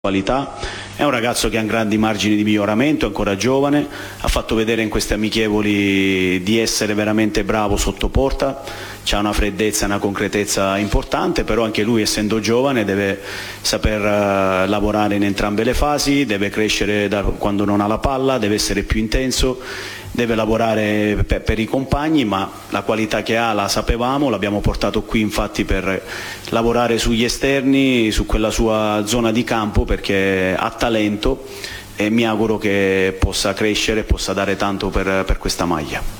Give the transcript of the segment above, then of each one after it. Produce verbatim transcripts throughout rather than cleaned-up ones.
qualità, è un ragazzo che ha grandi margini di miglioramento, è ancora giovane, ha fatto vedere in queste amichevoli di essere veramente bravo sotto porta, c'ha una freddezza e una concretezza importante, però anche lui, essendo giovane, deve saper uh, lavorare in entrambe le fasi, deve crescere da quando non ha la palla, deve essere più intenso, deve lavorare per, per i compagni, ma la qualità che ha la sapevamo, l'abbiamo portato qui infatti per lavorare sugli esterni, su quella sua zona di campo, perché ha talento e mi auguro che possa crescere e possa dare tanto per, per questa maglia.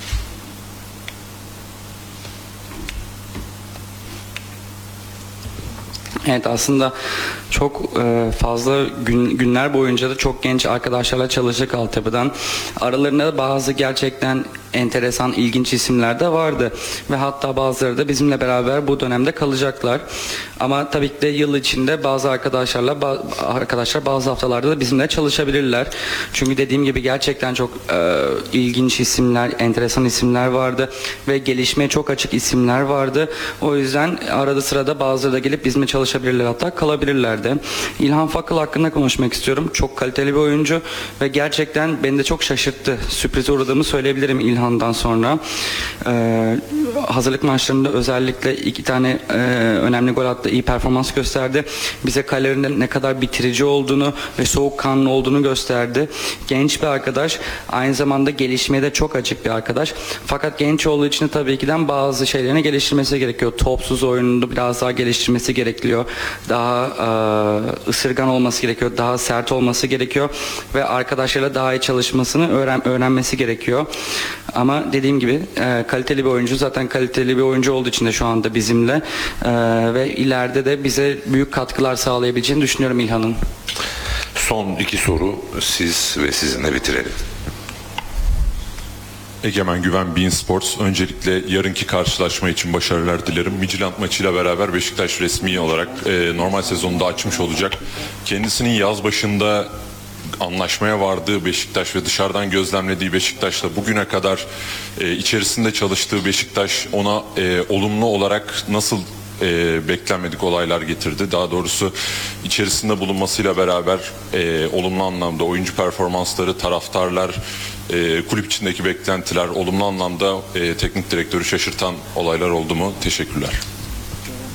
Evet, aslında çok e, fazla gün, günler boyunca da çok genç arkadaşlarla çalıştık altyapıdan. Aralarında bazı gerçekten enteresan, ilginç isimler de vardı ve hatta bazıları da bizimle beraber bu dönemde kalacaklar. Ama tabii ki de yıl içinde bazı arkadaşlarla arkadaşlar bazı haftalarda da bizimle çalışabilirler. Çünkü dediğim gibi gerçekten çok e, ilginç isimler, enteresan isimler vardı ve gelişmeye çok açık isimler vardı. O yüzden arada sırada bazıları da gelip bizimle çalışabilirler, hatta kalabilirler de. İlhan Fakıl hakkında konuşmak istiyorum. Çok kaliteli bir oyuncu ve gerçekten beni de çok şaşırttı. Sürprize uğradığımı söyleyebilirim İlhan'dan sonra. Ee, hazırlık maçlarında özellikle iki tane e, önemli gol attı, iyi performans gösterdi. Bize kalelerinde ne kadar bitirici olduğunu ve soğukkanlı olduğunu gösterdi. Genç bir arkadaş, aynı zamanda gelişmeye de çok açık bir arkadaş. Fakat genç olduğu için de tabii ki de bazı şeylerini geliştirmesi gerekiyor. Topsuz oyununu biraz daha geliştirmesi gerekiyor. Daha e, ısırgan olması gerekiyor. Daha sert olması gerekiyor. Ve arkadaşlarıyla daha iyi çalışmasını öğren öğrenmesi gerekiyor. Ama dediğim gibi e, kaliteli bir oyuncu. Zaten kaliteli bir oyuncu olduğu için de şu anda bizimle. E, ve ileride de bize büyük katkılar sağlayabileceğini düşünüyorum İlhan'ın. Son iki soru siz ve sizinle bitirelim. Egemen Güven, beIN Sports. Öncelikle yarınki karşılaşma için başarılar dilerim. Midtjylland maçıyla beraber Beşiktaş resmi olarak e, normal sezonunda açmış olacak. Kendisinin yaz başında anlaşmaya vardığı Beşiktaş ve dışarıdan gözlemlediği Beşiktaş'la bugüne kadar e, içerisinde çalıştığı Beşiktaş ona e, olumlu olarak nasıl e, beklenmedik olaylar getirdi? Daha doğrusu içerisinde bulunmasıyla beraber e, olumlu anlamda oyuncu performansları, taraftarlar, e, kulüp içindeki beklentiler, olumlu anlamda e, teknik direktörü şaşırtan olaylar oldu mu? Teşekkürler.